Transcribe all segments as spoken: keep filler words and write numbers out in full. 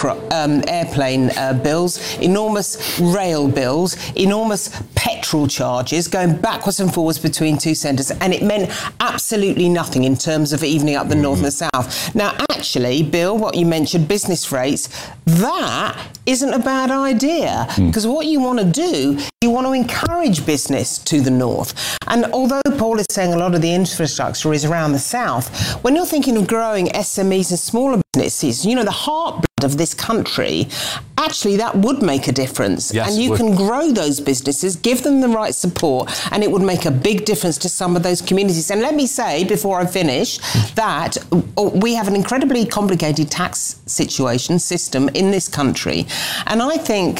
aircraft, um, airplane uh, bills, enormous rail bills, enormous petrol charges, going backwards and forwards between two centres, and it meant absolutely nothing in terms of evening up the mm. north and the south. Now, actually, Bill, what you mentioned, business rates, that isn't a bad idea, because mm. what you want to do, you want to encourage business to the north. And although Paul is saying a lot of the infrastructure is around the south, when you're thinking of growing S M Es and smaller businesses, you know, the heartblood of this country, actually that would make a difference. Yes, and you can grow those businesses, give them the right support, and it would make a big difference to some of those communities. And let me say, before I finish, that we have an incredibly complicated tax situation, system in this country. And I think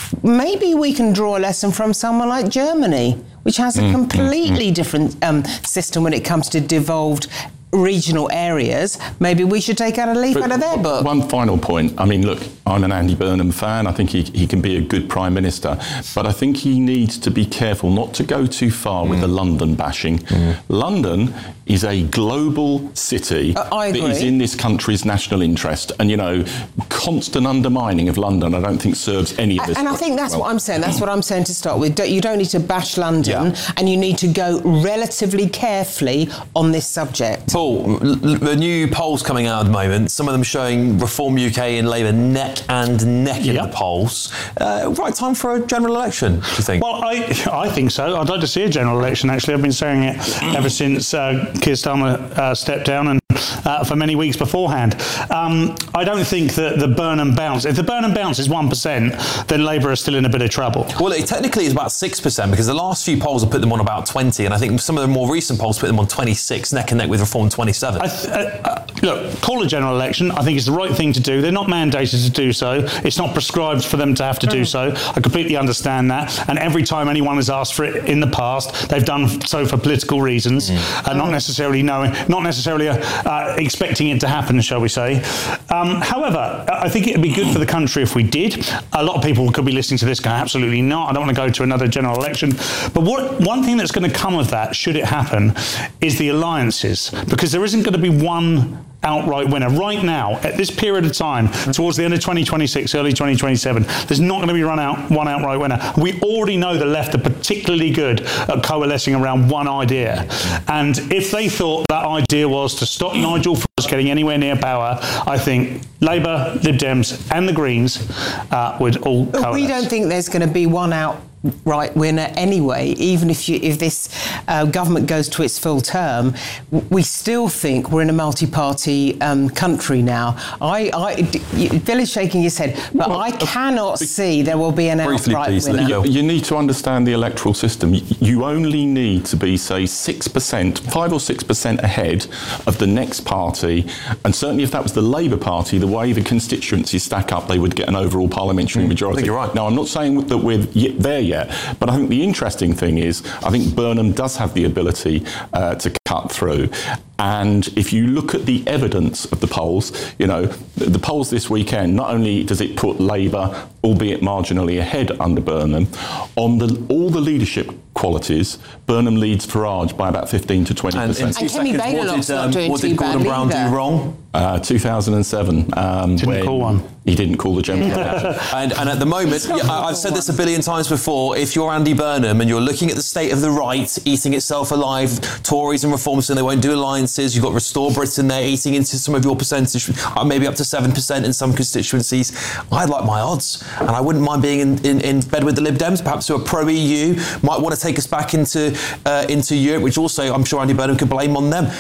maybe we can draw a lesson from someone like Germany, which has a completely mm, mm, different um, system when it comes to devolved regional areas. Maybe we should take out a leaf but out of their book. One final point. I mean, look, I'm an Andy Burnham fan. I think he, he can be a good Prime Minister. But I think he needs to be careful not to go too far mm. with the London bashing. Mm. London is a global city uh, I agree. that is in this country's national interest. And, you know, constant undermining of London, I don't think serves any of this. And I think that's well. what I'm saying. That's what I'm saying to start with. You don't need to bash London, yeah. and you need to go relatively carefully on this subject. Paul, the new polls coming out at the moment, some of them showing Reform U K and Labour neck and neck in yep. the polls. Uh, right time for a general election, do you think? Well, I I think so. I'd like to see a general election, actually. I've been saying it ever since uh, Keir Starmer uh, stepped down, and uh, for many weeks beforehand. Um, I don't think that the Burnham bounce, if the Burnham bounce is one percent, then Labour are still in a bit of trouble. Well, it technically is about six percent, because the last few polls have put them on about twenty, and I think some of the more recent polls put them on twenty-six, neck and neck with Reform twenty-seven. I th- uh, look, call a general election. I think it's the right thing to do. They're not mandated to do so. It's not prescribed for them to have to do so. I completely understand that. And every time anyone has asked for it in the past, they've done so for political reasons, mm. and not necessarily knowing, not necessarily uh, uh, expecting it to happen, shall we say. Um, however, I think it would be good for the country if we did. A lot of people could be listening to this going, absolutely not. I don't want to go to another general election. But what one thing that's going to come of that, should it happen, is the alliances, because there isn't going to be one outright winner. Right now, at this period of time, towards the end of twenty twenty-six, early twenty twenty-seven, there's not going to be run out one outright winner. We already know the left are particularly good at coalescing around one idea. And if they thought that idea was to stop Nigel Farage getting anywhere near power, I think Labour, Lib Dems and the Greens uh, would all coalesce. But we don't think there's going to be one out right winner anyway. Even if you if this uh, government goes to its full term, we still think we're in a multi-party um, country now. I, I Bill is shaking his head, but well, I cannot uh, see there will be an briefly, outright please, winner. You, you need to understand the electoral system. You only need to be, say, six percent, five or six percent ahead of the next party, and certainly if that was the Labour Party, the way the constituencies stack up, they would get an overall parliamentary mm, majority. I think you're right. Now, I'm not saying that we're there yet. Yet. But I think the interesting thing is, I think Burnham does have the ability uh, to cut through. And if you look at the evidence of the polls, you know, the polls this weekend, not only does it put Labour, albeit marginally ahead under Burnham, on the all the leadership qualities, Burnham leads Farage by about fifteen to twenty percent. And, and Kemi Badenoch's not doing too badly. What did Gordon Brown do wrong? Uh, two thousand seven. Um, didn't call one. He didn't call the general election. and, and at the moment, yeah, I've said this a billion times before, if you're Andy Burnham and you're looking at the state of the right, eating itself alive, Tories and Reform saying they won't do alliances, you've got Restore Britain there eating into some of your percentage, maybe up to seven percent in some constituencies. I'd like my odds, and I wouldn't mind being in, in, in bed with the Lib Dems, perhaps who are pro-E U, might want to take us back into uh, into Europe, which also I'm sure Andy Burnham could blame on them.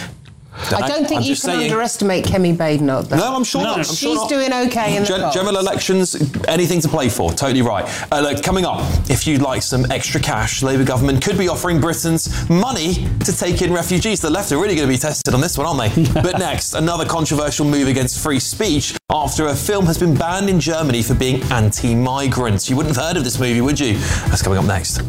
I don't think I'm you can saying, underestimate Kemi Badenoch, though. No, I'm sure no, not. I'm she's sure not. doing okay in the Gen- General elections, anything to play for. Totally right. Uh, look, coming up, if you'd like some extra cash, Labour government could be offering Britons money to take in refugees. The left are really going to be tested on this one, aren't they? But next, another controversial move against free speech after a film has been banned in Germany for being anti-migrant. You wouldn't have heard of this movie, would you? That's coming up next.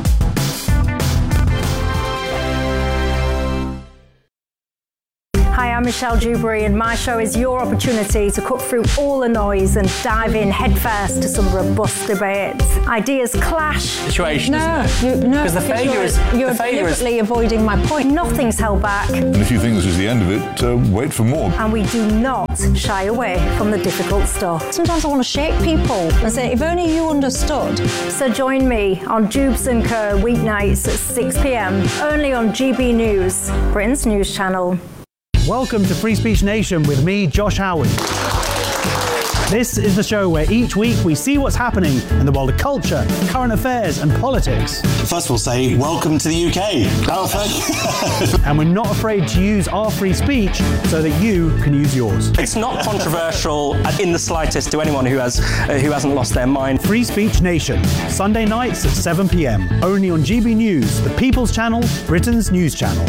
Hi, I'm Michelle Dewberry, and my show is your opportunity to cut through all the noise and dive in headfirst to some robust debates. Ideas clash. Situation, no, isn't it? You, no, because the failure you're, is you're the failure deliberately is avoiding my point. Nothing's held back, And if you think this is the end of it, uh, wait for more. and we do not shy away from the difficult stuff. Sometimes I want to shake people and say, if only you understood. So join me on Jubes and Co weeknights at six p m only on G B News, Britain's news channel. Welcome to Free Speech Nation with me, Josh Howard. This is the show where each week we see what's happening in the world of culture, current affairs and politics. First we'll say, welcome to the U K. Oh, thank you. And we're not afraid to use our free speech so that you can use yours. it's not controversial in the slightest to anyone who has uh, who hasn't lost their mind. Free Speech Nation, Sunday nights at seven p m, only on G B News, the People's Channel, Britain's news channel.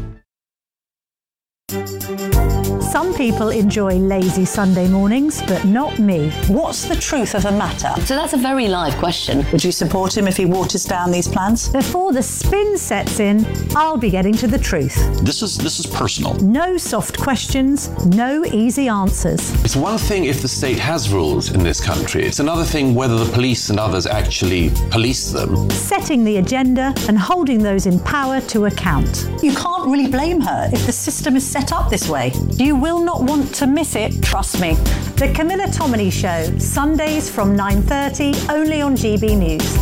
Some people enjoy lazy Sunday mornings, but not me. What's the truth of the matter? So that's a very live question. Would you support him if he waters down these plans? Before the spin sets in, I'll be getting to the truth. This is this is personal. No soft questions, no easy answers. It's one thing if the state has rules in this country. It's another thing whether the police and others actually police them. Setting the agenda and holding those in power to account. You can't really blame her if the system is set up this way. You will not want to miss it, trust me. The Camilla Tominey Show, Sundays from nine thirty, only on G B News.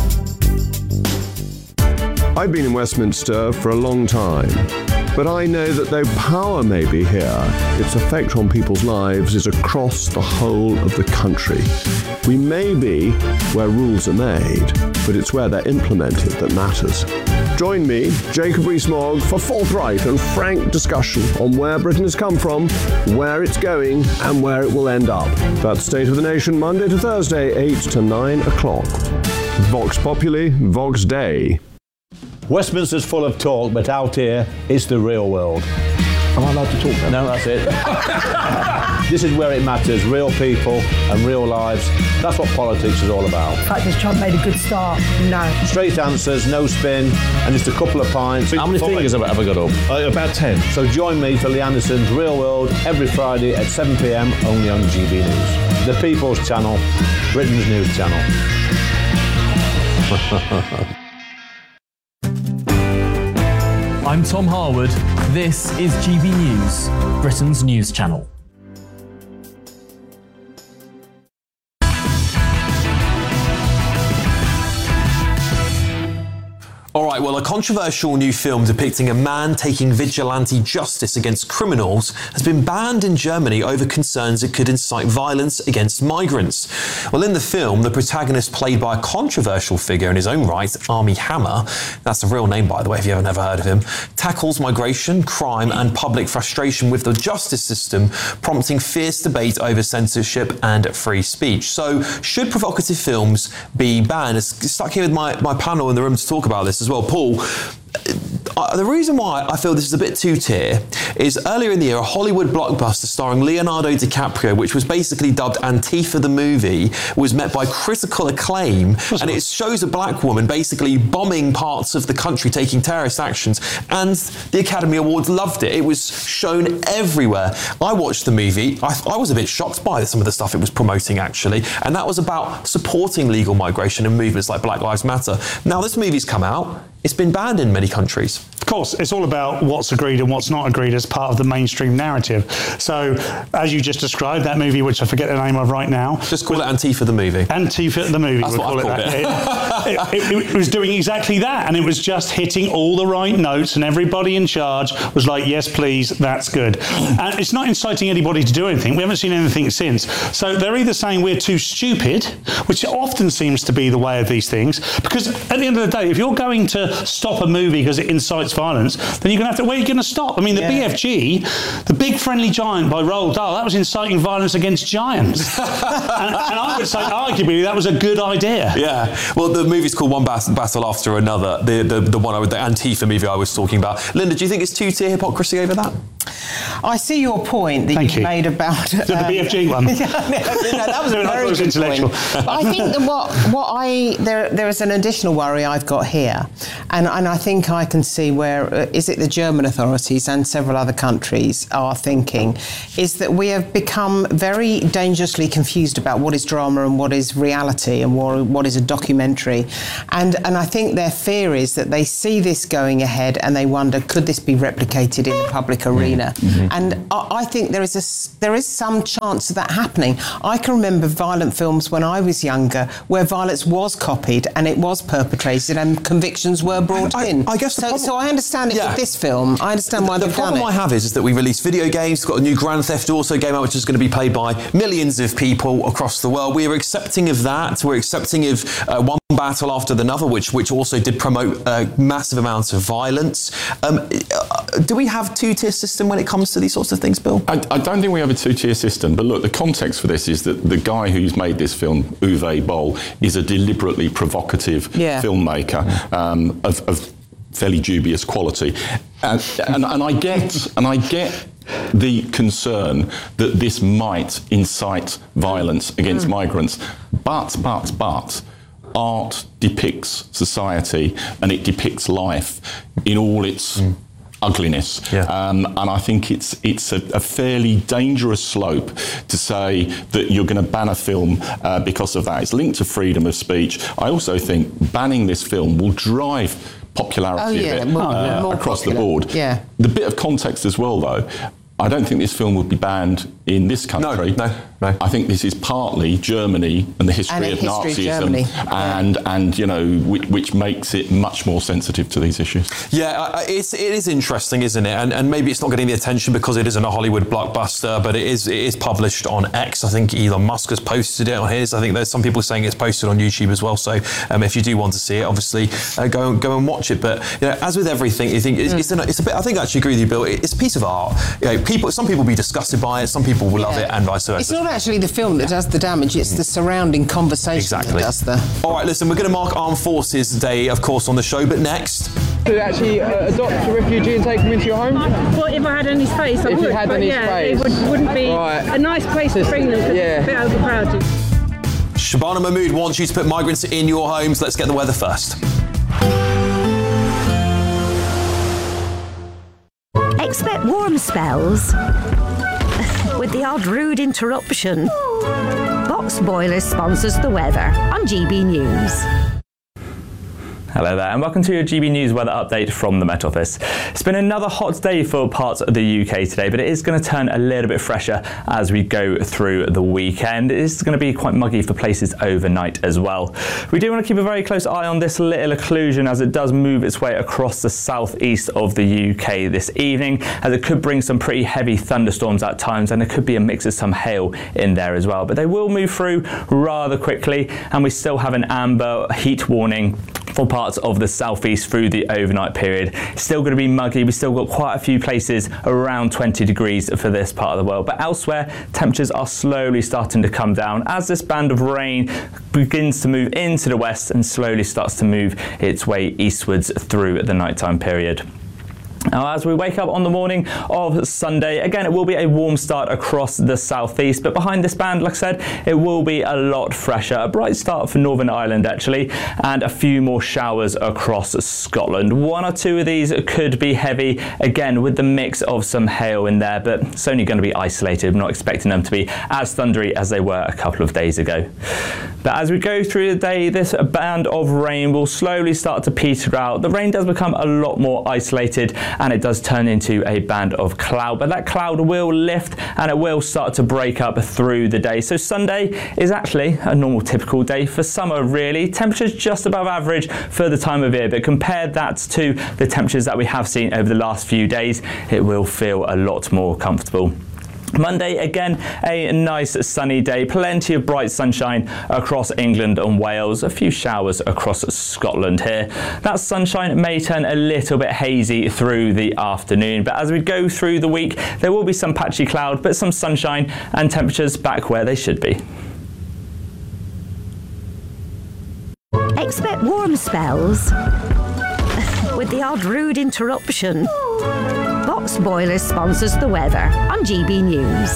I've been in Westminster for a long time, but I know that though power may be here, its effect on people's lives is across the whole of the country. We may be where rules are made, but it's where they're implemented that matters. Join me, Jacob Rees-Mogg, for forthright and frank discussion on where Britain has come from, where it's going, and where it will end up. That's State of the Nation, Monday to Thursday, eight to nine o'clock. Vox Populi, Vox Dei. Westminster's full of talk, but out here, it's the real world. Am I allowed to talk now? No, that's it. This is where it matters, real people and real lives. That's what politics is all about. In fact, has Trump made a good start? No. Straight answers, no spin, and just a couple of pints. How many fingers have I ever got up? Uh, about ten. So join me for Lee Anderson's Real World every Friday at seven p m only on G B News. The People's Channel, Britain's news channel. I'm Tom Harwood. This is G B News, Britain's news channel. All right, well, a controversial new film depicting a man taking vigilante justice against criminals has been banned in Germany over concerns it could incite violence against migrants. Well, in the film, the protagonist, played by a controversial figure in his own right, Armie Hammer, that's a real name, by the way, if you haven't ever heard of him, tackles migration, crime and public frustration with the justice system, prompting fierce debate over censorship and free speech. So, should provocative films be banned? It's stuck here with my, my panel in the room to talk about this as well. Paul, uh, the reason why I feel this is a bit two-tier is earlier in the year, a Hollywood blockbuster starring Leonardo DiCaprio, which was basically dubbed Antifa the Movie, was met by critical acclaim, and it shows a black woman basically bombing parts of the country, taking terrorist actions, and the Academy Awards loved it. It was shown everywhere. I watched the movie. I, I was a bit shocked by some of the stuff it was promoting, actually, and that was about supporting legal migration and movements like Black Lives Matter. Now, this movie's come out. It's been banned in many countries. Of course, it's all about what's agreed and what's not agreed as part of the mainstream narrative. So, as you just described, that movie, which I forget the name of right now. Just call it Antifa the Movie. Antifa the Movie, That's we'll what call I've it called that. it. It, it, it was doing exactly that, and it was just hitting all the right notes, and everybody in charge was like, yes, please, that's good. And it's not inciting anybody to do anything. We haven't seen anything since. So they're either saying we're too stupid, which often seems to be the way of these things, because at the end of the day, if you're going to stop a movie because it incites violence, then you're going to have to, where are you going to stop? I mean, the yeah. B F G, The Big Friendly Giant by Roald Dahl, that was inciting violence against giants. and, and I would say, arguably, that was a good idea. Yeah. Well, the movie's called One Battle After Another, the, the, the one, I would, the Antifa movie I was talking about. Linda, do you think it's two-tier hypocrisy over that? I see your point that Thank you you. made about So the um, B F G one. yeah, no, no, that was a No, very that was good intellectual. point. But I think that what what I there there is an additional worry I've got here, and and I think I can see where uh, is it the German authorities and several other countries are thinking, is that we have become very dangerously confused about what is drama and what is reality and what what is a documentary, and and I think their fear is that they see this going ahead and they wonder, could this be replicated in the public arena? Mm-hmm. And I, I think there is a there is some chance of that happening. I can remember violent films when I was younger where violence was copied and it was perpetrated and convictions were brought I, in. I guess the so, problem, so I understand it yeah. with this film. I understand why the they've done problem it. I have is, is that we release video games. We've got a new Grand Theft Auto game out, which is going to be played by millions of people across the world. We are accepting of that. We're accepting of uh, one battle after another, which which also did promote uh, massive amounts of violence. Um, uh, do we have two-tier system when it comes to these sorts of things, Bill? I, I don't think we have a two-tier system, but look, the context for this is that the guy who's made this film, Uwe Boll, is a deliberately provocative yeah. filmmaker um, of, of fairly dubious quality, and, and, and I get and I get the concern that this might incite violence against mm. migrants, but but but. Art depicts society and it depicts life in all its mm. ugliness. Yeah. Um, and I think it's it's a, a fairly dangerous slope to say that you're going to ban a film uh, because of that. It's linked to freedom of speech. I also think banning this film will drive popularity oh, yeah, of it more, uh, more across popular. the board. Yeah. The bit of context as well, though, I don't think this film would be banned in this country. No, no, no. I think this is partly Germany and the history and of history Nazism, of and yeah. and you know which, which makes it much more sensitive to these issues. Yeah, uh, it's it is interesting, isn't it? And and maybe it's not getting the attention because it isn't a Hollywood blockbuster, but it is it is published on X. I think Elon Musk has posted it on his. I think there's some people saying it's posted on YouTube as well. So um, if you do want to see it, obviously uh, go go and watch it. But you know, as with everything, you think it's, mm. it's, an, it's a bit. I think I actually agree with you, Bill. It's a piece of art. You know, people. Some people will be disgusted by it. Some people will love yeah. it, and vice versa. It's not actually the film that does the damage, it's the surrounding conversation exactly. that does the... All right, listen, we're going to mark Armed Forces Day, of course, on the show, but next... To actually uh, adopt a refugee and take them into your home? Well, if I had any space, I if would. If you had but any yeah, space. It would, wouldn't be right. a nice place to bring them because yeah. it's a bit overcrowded. Shabana Mahmood wants you to put migrants in your homes. Let's get the weather first. Expect warm spells with the odd rude interruption. Box Boilers sponsors the weather on G B News. Hello there and welcome to your G B News weather update from the Met Office. It's been another hot day for parts of the U K today, but it is going to turn a little bit fresher as we go through the weekend. It is going to be quite muggy for places overnight as well. We do want to keep a very close eye on this little occlusion as it does move its way across the southeast of the U K this evening, as it could bring some pretty heavy thunderstorms at times, and there could be a mix of some hail in there as well. But they will move through rather quickly, and we still have an amber heat warning for parts of the southeast through the overnight period. It's still going to be muggy. We've still got quite a few places around twenty degrees for this part of the world, but elsewhere temperatures are slowly starting to come down as this band of rain begins to move into the west and slowly starts to move its way eastwards through the nighttime period. Now, as we wake up on the morning of Sunday, again, it will be a warm start across the southeast, but behind this band, like I said, it will be a lot fresher. A bright start for Northern Ireland, actually, and a few more showers across Scotland. One or two of these could be heavy, again, with the mix of some hail in there, but it's only going to be isolated. We're not expecting them to be as thundery as they were a couple of days ago. But as we go through the day, this band of rain will slowly start to peter out. The rain does become a lot more isolated, and it does turn into a band of cloud, but that cloud will lift and it will start to break up through the day. So Sunday is actually a normal typical day for summer, really. Temperatures just above average for the time of year, but compare that to the temperatures that we have seen over the last few days, it will feel a lot more comfortable. Monday, again, a nice sunny day, plenty of bright sunshine across England and Wales, a few showers across Scotland here. That sunshine may turn a little bit hazy through the afternoon, but as we go through the week, there will be some patchy cloud, but some sunshine and temperatures back where they should be. Expect warm spells with the odd rude interruption. Box Box Boilers sponsors the weather on G B News.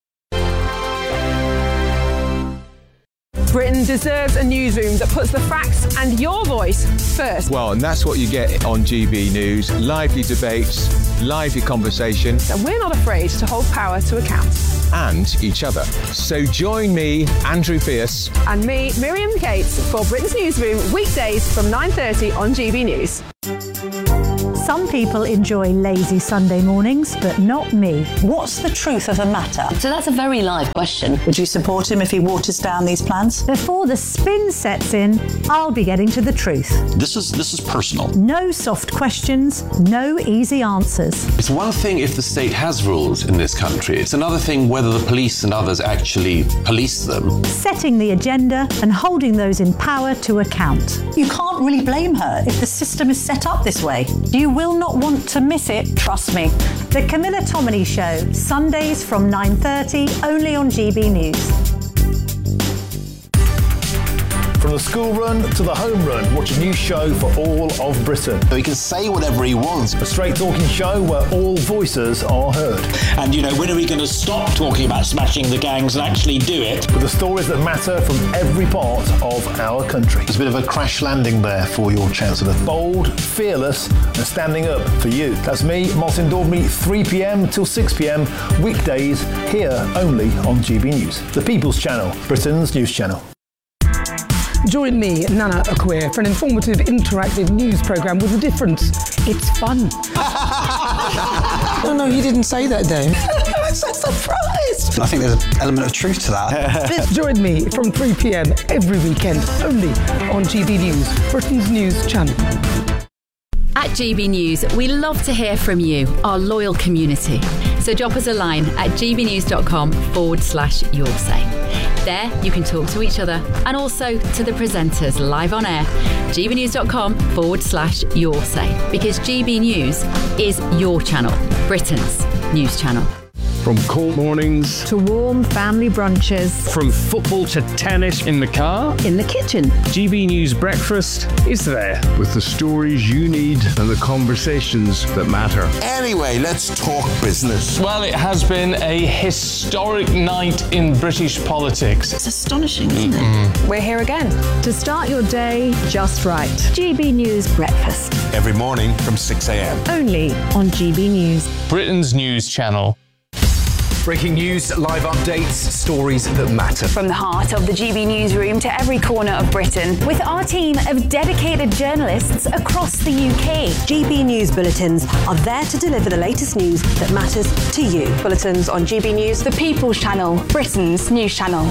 Britain deserves a newsroom that puts the facts and your voice first. Well, and that's what you get on G B News. Lively debates, lively conversation. And we're not afraid to hold power to account. And each other. So join me, Andrew Pierce. And me, Miriam Cates, for Britain's Newsroom, weekdays from nine thirty on G B News. Some people enjoy lazy Sunday mornings, but not me. What's the truth of the matter? So that's a very live question. Would you support him if he waters down these plans? Before the spin sets in, I'll be getting to the truth. This is this is personal. No soft questions, no easy answers. It's one thing if the state has rules in this country. It's another thing whether the police and others actually police them. Setting the agenda and holding those in power to account. You can't really blame her if the system is set up this way. You will not want to miss it, trust me. The Camilla Tominey Show, Sundays from nine thirty, only on G B News. From the school run to the home run, watch a new show for all of Britain. He can say whatever he wants. A straight talking show where all voices are heard. And, you know, when are we going to stop talking about smashing the gangs and actually do it? With the stories that matter from every part of our country. There's a bit of a crash landing there for your Chancellor. Bold, fearless and standing up for you. That's me, Martin Daubney, three p.m. till six p.m. weekdays here only on G B News. The People's Channel, Britain's news channel. Join me, Nana Akwe, for an informative, interactive news programme with a difference. It's fun. No, no, he didn't say that, Dave. I'm so surprised. I think there's an element of truth to that. Join me from three p.m. every weekend, only on G B News, Britain's news channel. At G B News, we love to hear from you, our loyal community. So drop us a line at gbnews.com forward slash your say. There, you can talk to each other and also to the presenters live on air. gbnews.com forward slash your say. Because G B News is your channel, Britain's news channel. From cold mornings to warm family brunches. From football to tennis in the car. In the kitchen. G B News Breakfast is there. With the stories you need and the conversations that matter. Anyway, let's talk business. Well, it has been a historic night in British politics. It's astonishing, isn't mm-hmm. it? We're here again. To start your day just right. G B News Breakfast. Every morning from six a.m. Only on G B News. Britain's news channel. Breaking news, live updates, stories that matter. From the heart of the G B Newsroom to every corner of Britain. With our team of dedicated journalists across the U K. G B News Bulletins are there to deliver the latest news that matters to you. Bulletins on G B News, the People's Channel, Britain's news channel.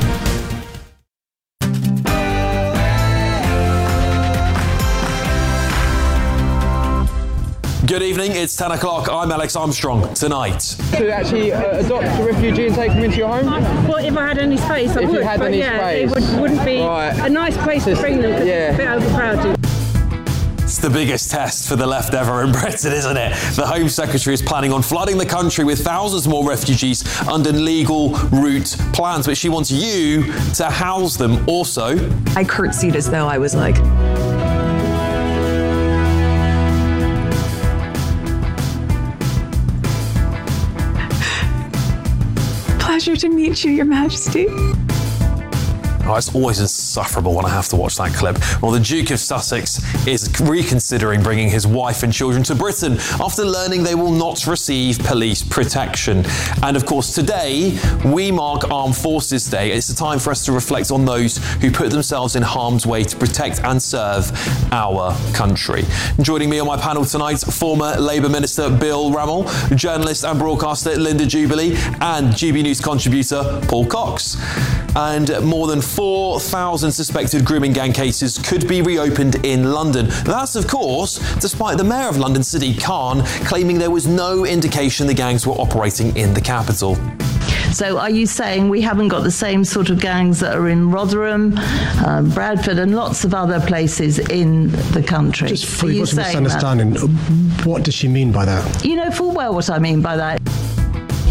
Good evening, it's ten o'clock. I'm Alex Armstrong. Tonight. To actually uh, adopt a refugee and take them into your home? Well, if I had any space, I if would. If you had but any yeah, space. it would, wouldn't be right. a nice place to bring them because yeah. it's a bit overcrowded. It's the biggest test for the left ever in Britain, isn't it? The Home Secretary is planning on flooding the country with thousands more refugees under legal route plans, but she wants you to house them also. I curtsied as though I was like... Pleasure to meet you, Your Majesty. Oh, it's always insufferable when I have to watch that clip. Well, the Duke of Sussex is reconsidering bringing his wife and children to Britain after learning they will not receive police protection. And of course, today we mark Armed Forces Day. It's a time for us to reflect on those who put themselves in harm's way to protect and serve our country. Joining me on my panel tonight, former Labour Minister Bill Rammell, journalist and broadcaster Linda Jubilee, and G B News contributor Paul Cox. And more than four thousand suspected grooming gang cases could be reopened in London. That's, of course, despite the Mayor of London, Sadiq Khan, claiming there was no indication the gangs were operating in the capital. So are you saying we haven't got the same sort of gangs that are in Rotherham, uh, Bradford and lots of other places in the country? Just for the misunderstanding, what does she mean by that? You know full well what I mean by that.